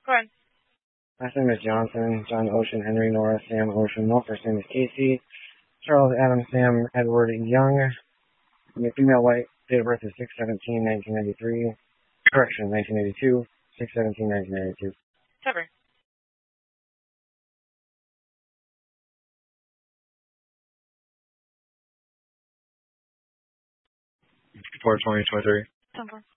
Go ahead. Last name is Johnson, John Ocean, Henry Nora, Sam Ocean. No, first name is Casey. Charles Adam Sam Edward Young. Female white. Date of birth is 6/17/1993. Correction, 1982. 6/17/1992. Cover. 4/20/23. 10-4.